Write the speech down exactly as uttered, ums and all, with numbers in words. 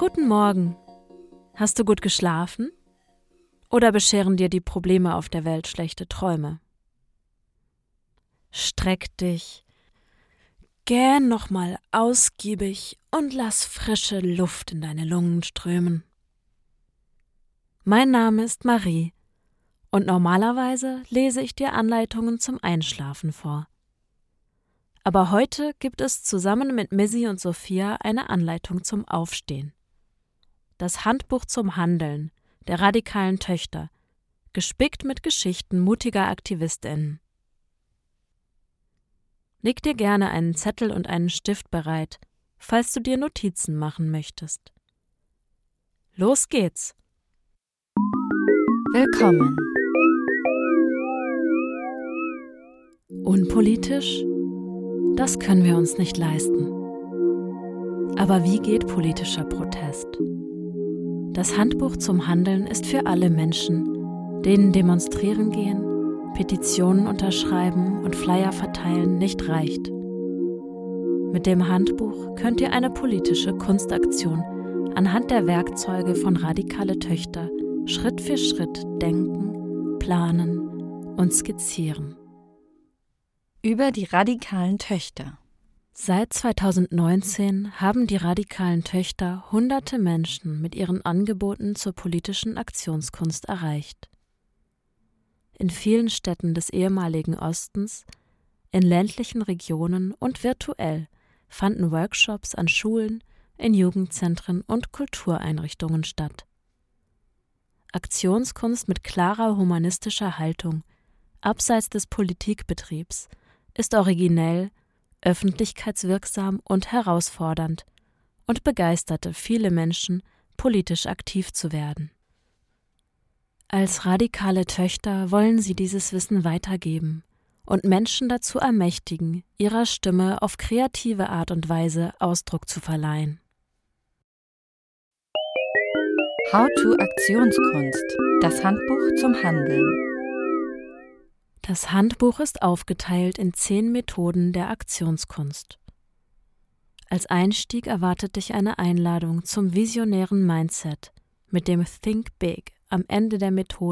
Guten Morgen. Hast du gut geschlafen? Oder bescheren dir die Probleme auf der Welt schlechte Träume? Streck dich, gähn nochmal ausgiebig und lass frische Luft in deine Lungen strömen. Mein Name ist Marie und normalerweise lese ich dir Anleitungen zum Einschlafen vor. Aber heute gibt es zusammen mit Missy und Sophia eine Anleitung zum Aufstehen. Das Handbuch zum Handeln der radikalen Töchter, gespickt mit Geschichten mutiger AktivistInnen. Leg dir gerne einen Zettel und einen Stift bereit, falls du dir Notizen machen möchtest. Los geht's! Willkommen. Unpolitisch? Das können wir uns nicht leisten. Aber wie geht politischer Protest? Das Handbuch zum Handeln ist für alle Menschen, denen demonstrieren gehen, Petitionen unterschreiben und Flyer verteilen nicht reicht. Mit dem Handbuch könnt ihr eine politische Kunstaktion anhand der Werkzeuge von Radikale Töchter Schritt für Schritt denken, planen und skizzieren. Über die radikalen Töchter. Seit zweitausendneunzehn haben die radikalen Töchter hunderte Menschen mit ihren Angeboten zur politischen Aktionskunst erreicht. In vielen Städten des ehemaligen Ostens, in ländlichen Regionen und virtuell fanden Workshops an Schulen, in Jugendzentren und Kultureinrichtungen statt. Aktionskunst mit klarer humanistischer Haltung, abseits des Politikbetriebs, ist originell, öffentlichkeitswirksam und herausfordernd und begeisterte viele Menschen, politisch aktiv zu werden. Als radikale Töchter wollen sie dieses Wissen weitergeben und Menschen dazu ermächtigen, ihrer Stimme auf kreative Art und Weise Ausdruck zu verleihen. How-to-Aktionskunst. Das Handbuch zum Handeln. Das Handbuch ist aufgeteilt in zehn Methoden der Aktionskunst. Als Einstieg erwartet dich eine Einladung zum visionären Mindset mit dem Think Big am Ende der Methode